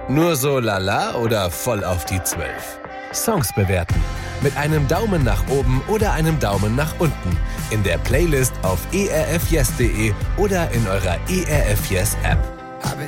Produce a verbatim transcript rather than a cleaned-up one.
Nur so lala oder voll auf die Zwölf? Songs bewerten. Mit einem Daumen nach oben oder einem Daumen nach unten. In der Playlist auf erfyes punkt de oder in eurer E R F Yes App.